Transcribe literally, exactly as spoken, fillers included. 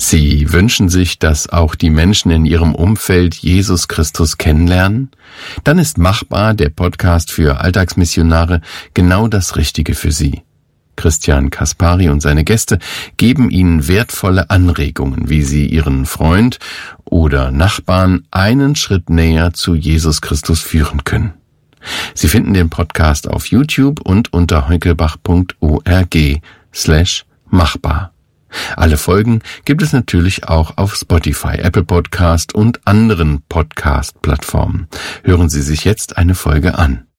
Sie wünschen sich, dass auch die Menschen in Ihrem Umfeld Jesus Christus kennenlernen? Dann ist Machbar, der Podcast für Alltagsmissionare, genau das Richtige für Sie. Christian Kaspari und seine Gäste geben Ihnen wertvolle Anregungen, wie Sie Ihren Freund oder Nachbarn einen Schritt näher zu Jesus Christus führen können. Sie finden den Podcast auf YouTube und unter heukelbach punkt org slash machbar. Alle Folgen gibt es natürlich auch auf Spotify, Apple Podcast und anderen Podcast-Plattformen. Hören Sie sich jetzt eine Folge an.